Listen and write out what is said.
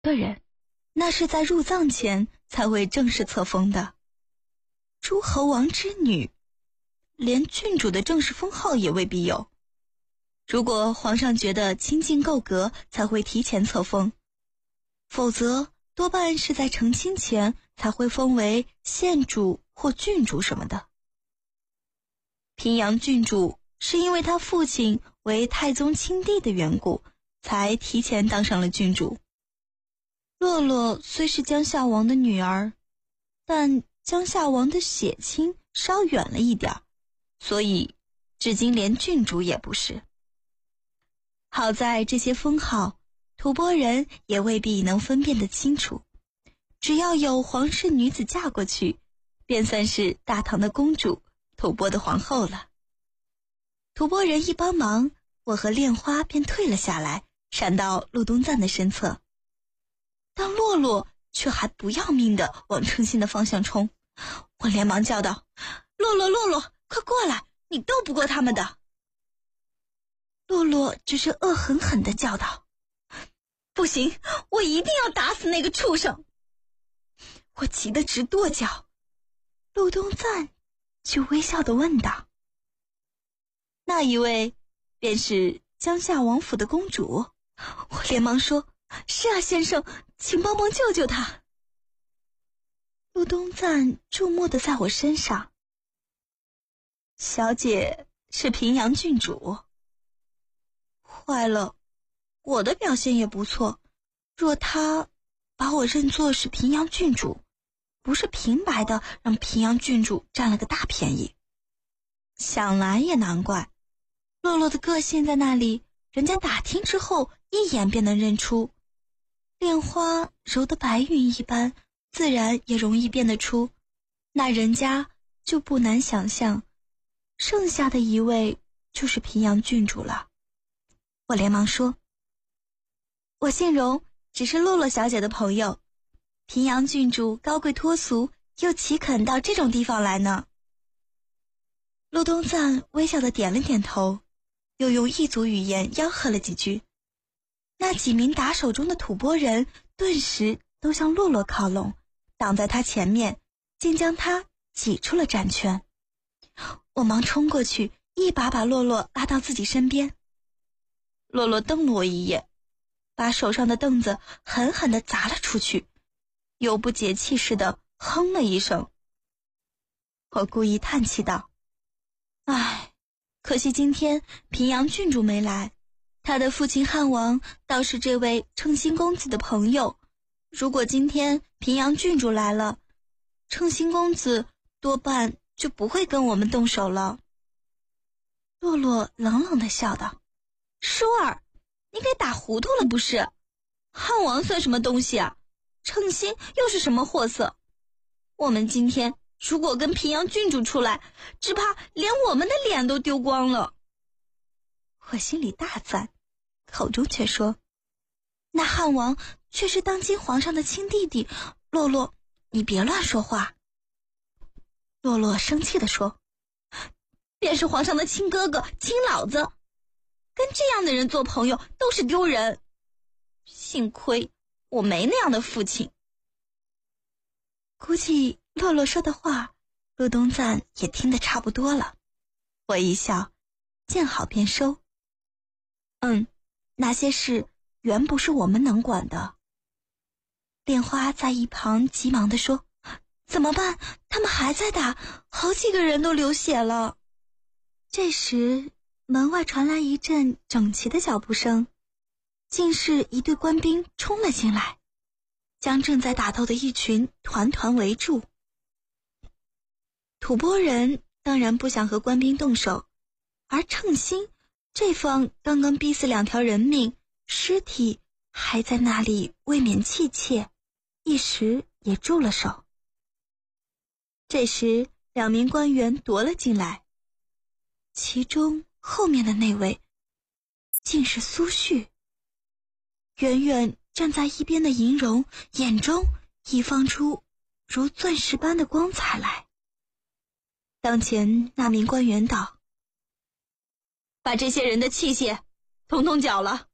个人，那是在入葬前才会正式册封的。诸侯王之女，连郡主的正式封号也未必有。如果皇上觉得亲近够格，才会提前册封，否则多半是在成亲前才会封为县主或郡主什么的。平阳郡主是因为他父亲为太宗亲弟的缘故，才提前当上了郡主。洛洛虽是江夏王的女儿，但江夏王的血亲稍远了一点，所以至今连郡主也不是。好在这些封号，吐蕃人也未必能分辨得清楚，只要有皇室女子嫁过去，便算是大唐的公主，吐蕃的皇后了。吐蕃人一帮忙，我和恋花便退了下来，闪到陆东赞的身侧。但洛洛却还不要命地往称心的方向冲，我连忙叫道：洛洛，洛洛，快过来，你斗不过他们的。洛洛只是恶狠狠地叫道：不行，我一定要打死那个畜生！我急得直跺脚。陆东赞就微笑地问道：那一位便是江夏王府的公主？我连忙说：是啊，先生，请帮忙救救她。陆东赞注目地在我身上：小姐是平阳郡主。坏了，我的表现也不错，若他把我认作是平阳郡主，不是平白的让平阳郡主占了个大便宜。想来也难怪，洛洛的个性在那里，人家打听之后一眼便能认出。恋花柔得白云一般，自然也容易辨得出，那人家就不难想象，剩下的一位就是平阳郡主了。我连忙说：我姓荣，只是洛洛小姐的朋友，平阳郡主高贵脱俗，又岂肯到这种地方来呢？陆东赞微笑地点了点头，又用异族语言吆喝了几句。那几名打手中的吐蕃人顿时都向洛洛靠拢，挡在他前面，竟将他挤出了战圈。我忙冲过去，一把把洛洛拉到自己身边。洛洛瞪了我一眼，把手上的凳子狠狠地砸了出去，又不解气似的哼了一声。我故意叹气道：唉，可惜今天平阳郡主没来，他的父亲汉王倒是这位称心公子的朋友，如果今天平阳郡主来了，称心公子多半就不会跟我们动手了。洛洛冷冷地笑道：舒儿，你给打糊涂了不是？汉王算什么东西啊？称心又是什么货色？我们今天如果跟平阳郡主出来，只怕连我们的脸都丢光了。我心里大赞，口中却说：那汉王却是当今皇上的亲弟弟，洛洛，你别乱说话。洛洛生气地说：便是皇上的亲哥哥、亲老子，跟这样的人做朋友都是丢人。幸亏我没那样的父亲。估计洛洛说的话，陆东赞也听得差不多了。我一笑，见好便收。那些事原不是我们能管的。恋花在一旁急忙地说：怎么办？他们还在打，好几个人都流血了。这时门外传来一阵整齐的脚步声，竟是一队官兵冲了进来，将正在打斗的一群团团围住。吐蕃人当然不想和官兵动手，而称心这方刚刚逼死2条人命，尸体还在那里未免气切，一时也住了手。这时2名官员夺了进来，其中后面的那位竟是苏旭。远远站在一边的银荣眼中已放出如钻石般的光彩来。当前那名官员道：把这些人的器械统统缴了。